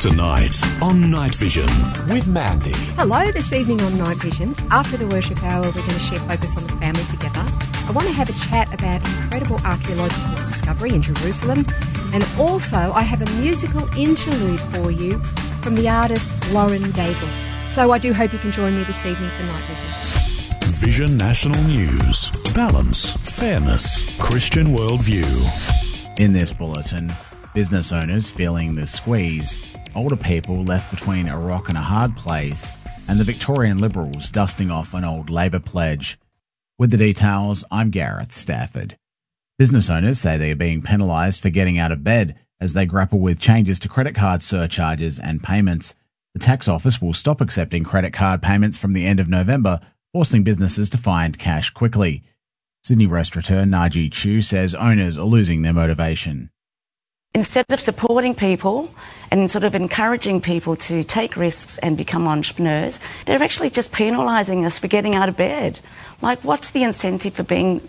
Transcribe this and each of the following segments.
Tonight on Night Vision with Mandy. Hello, this evening on Night Vision. After the worship hour, we're going to share Focus on the Family together. I want to have a chat about incredible archaeological discovery in Jerusalem. And also, I have a musical interlude for you from the artist Lauren Daigle. So I do hope you can join me this evening for Night Vision. Vision National News. Balance, fairness, Christian worldview. In this bulletin, business owners feeling the squeeze, older people left between a rock and a hard place, and the Victorian Liberals dusting off an old Labor pledge. With the details, I'm Gareth Stafford. Business owners say they are being penalised for getting out of bed as they grapple with changes to credit card surcharges and payments. The tax office will stop accepting credit card payments from the end of November, forcing businesses to find cash quickly. Sydney restaurateur Naji Chu says owners are losing their motivation. Instead of supporting people and sort of encouraging people to take risks and become entrepreneurs, they're actually just penalising us for getting out of bed. Like, what's the incentive for being,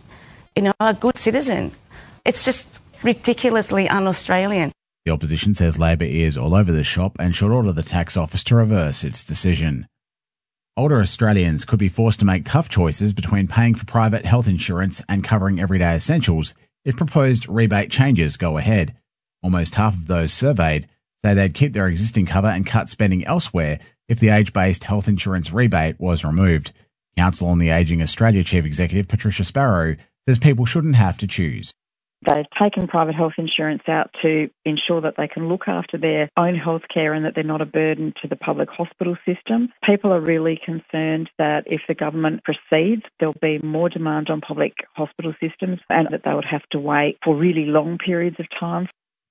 a good citizen? It's just ridiculously un-Australian. The opposition says Labor is all over the shop and should order the tax office to reverse its decision. Older Australians could be forced to make tough choices between paying for private health insurance and covering everyday essentials if proposed rebate changes go ahead. Almost half of those surveyed say they'd keep their existing cover and cut spending elsewhere if the age-based health insurance rebate was removed. Council on the Ageing Australia Chief Executive Patricia Sparrow says people shouldn't have to choose. They've taken private health insurance out to ensure that they can look after their own health care and that they're not a burden to the public hospital system. People are really concerned that if the government proceeds, there'll be more demand on public hospital systems and that they would have to wait for really long periods of time.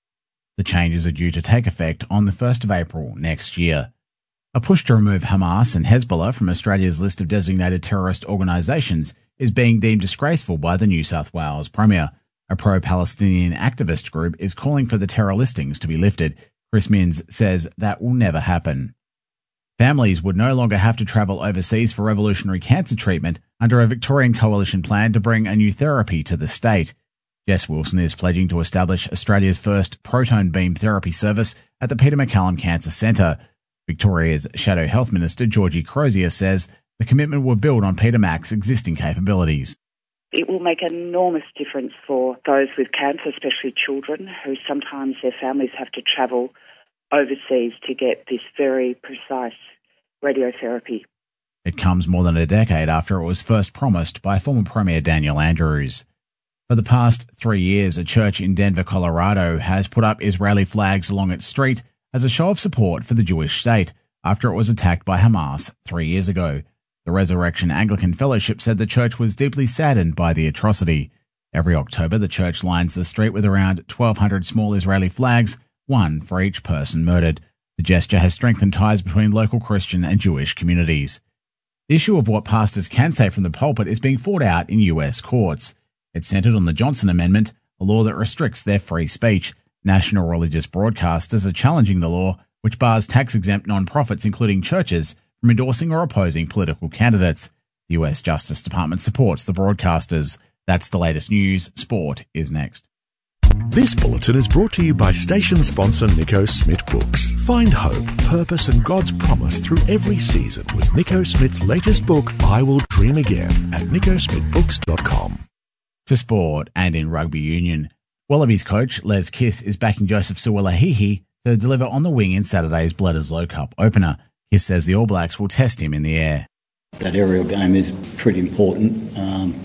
The changes are due to take effect on the 1st of April next year. A push to remove Hamas and Hezbollah from Australia's list of designated terrorist organisations is being deemed disgraceful by the New South Wales Premier. A pro-Palestinian activist group is calling for the terror listings to be lifted. Chris Minns says that will never happen. Families would no longer have to travel overseas for revolutionary cancer treatment under a Victorian coalition plan to bring a new therapy to the state. Jess Wilson is pledging to establish Australia's first proton beam therapy service at the Peter MacCallum Cancer Centre. Victoria's Shadow Health Minister Georgie Crozier says the commitment will build on Peter Mac's existing capabilities. It will make an enormous difference for those with cancer, especially children, who sometimes their families have to travel overseas to get this very precise radiotherapy. It comes more than a decade after it was first promised by former Premier Daniel Andrews. For the past 3 years, a church in Denver, Colorado has put up Israeli flags along its street as a show of support for the Jewish state after it was attacked by Hamas 3 years ago. The Resurrection Anglican Fellowship said the church was deeply saddened by the atrocity. Every October, the church lines the street with around 1,200 small Israeli flags, one for each person murdered. The gesture has strengthened ties between local Christian and Jewish communities. The issue of what pastors can say from the pulpit is being fought out in US courts. It centred on the Johnson Amendment, a law that restricts their free speech. National religious broadcasters are challenging the law, which bars tax-exempt non-profits, including churches, from endorsing or opposing political candidates. The US Justice Department supports the broadcasters. That's the latest news. Sport is next. This bulletin is brought to you by station sponsor Nico Smith Books. Find hope, purpose and God's promise through every season with Nico Smith's latest book, I Will Dream Again, at nicosmithbooks.com. To sport and in rugby union. Wallabies coach Les Kiss is backing Joseph Sualahihi to deliver on the wing in Saturday's Bledisloe Cup opener. Kiss says the All Blacks will test him in the air. That aerial game is pretty important,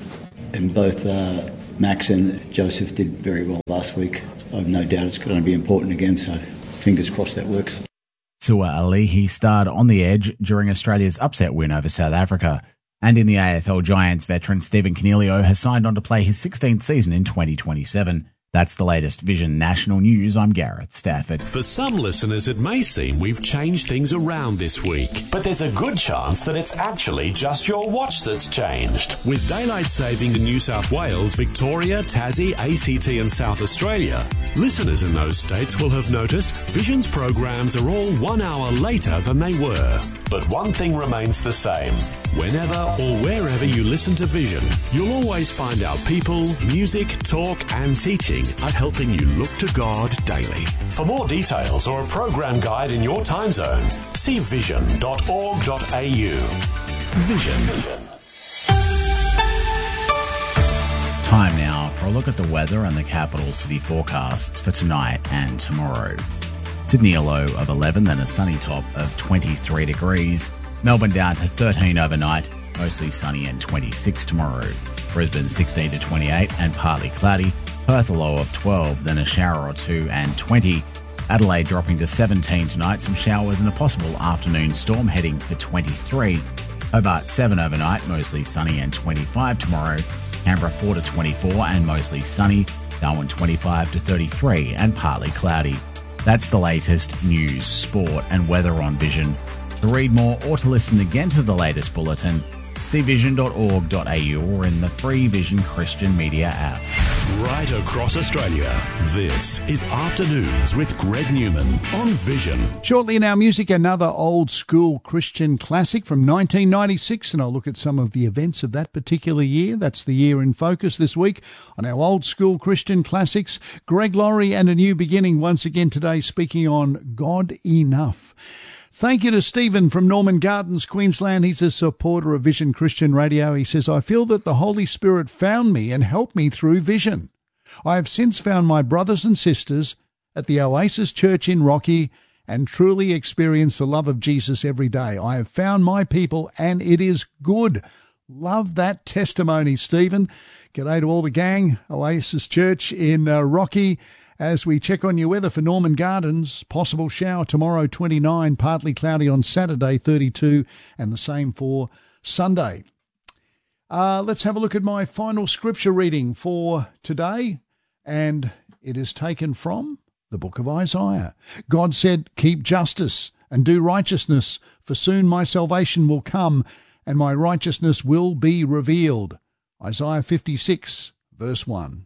and both Max and Joseph did very well last week. I've no doubt it's going to be important again, so fingers crossed that works. Sualihi starred on the edge during Australia's upset win over South Africa. And in the AFL, Giants veteran Stephen Coniglio has signed on to play his 16th season in 2027. That's the latest Vision National News. I'm Gareth Stafford. For some listeners, it may seem we've changed things around this week, but there's a good chance that it's actually just your watch that's changed. With daylight saving in New South Wales, Victoria, Tassie, ACT and South Australia, listeners in those states will have noticed Vision's programs are all 1 hour later than they were. But one thing remains the same. Whenever or wherever you listen to Vision, you'll always find our people, music, talk and teaching are helping you look to God daily. For more details or a program guide in your time zone, see vision.org.au. Vision. Time now for a look at the weather and the capital city forecasts for tonight and tomorrow. Sydney a low of 11, then a sunny top of 23 degrees. Melbourne down to 13 overnight, mostly sunny and 26 tomorrow. Brisbane 16 to 28 and partly cloudy. Perth a low of 12, then a shower or two and 20. Adelaide dropping to 17 tonight, some showers and a possible afternoon storm heading for 23. Hobart 7 overnight, mostly sunny and 25 tomorrow. Canberra 4 to 24 and mostly sunny. Darwin 25 to 33 and partly cloudy. That's the latest news, sport and weather on Vision. To read more or to listen again to the latest bulletin, see vision.org.au or in the free Vision Christian Media app. Right across Australia, this is Afternoons with Greg Newman on Vision. Shortly in our music, another old school Christian classic from 1996, and I'll look at some of the events of that particular year. That's the year in focus this week on our old school Christian classics. Greg Laurie and A New Beginning once again today, speaking on God Enough. Thank you to Stephen from Norman Gardens, Queensland. He's a supporter of Vision Christian Radio. He says, I feel that the Holy Spirit found me and helped me through Vision. I have since found my brothers and sisters at the Oasis Church in Rocky and truly experienced the love of Jesus every day. I have found my people and it is good. Love that testimony, Stephen. G'day to all the gang, Oasis Church in Rocky. As we check on your weather for Norman Gardens, possible shower tomorrow 29, partly cloudy on Saturday 32, and the same for Sunday. Let's have a look at my final scripture reading for today, and it is taken from the book of Isaiah. God said, keep justice and do righteousness, for soon my salvation will come and my righteousness will be revealed. Isaiah 56, verse 1.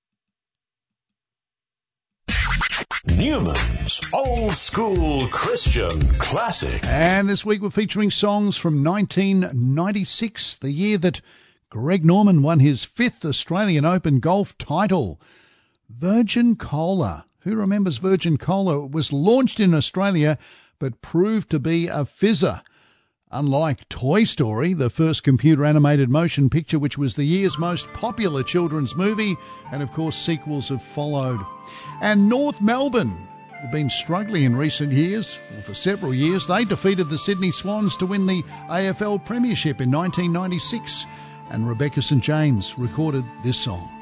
Newman's Old School Christian Classic. And this week we're featuring songs from 1996, the year that Greg Norman won his 5th Australian Open golf title. Virgin Cola. Who remembers Virgin Cola? It was launched in Australia but proved to be a fizzer. Unlike Toy Story, the first computer-animated motion picture, which was the year's most popular children's movie, and of course sequels have followed. And North Melbourne have been struggling in recent years, or for several years. They defeated the Sydney Swans to win the AFL Premiership in 1996, and Rebecca St James recorded this song.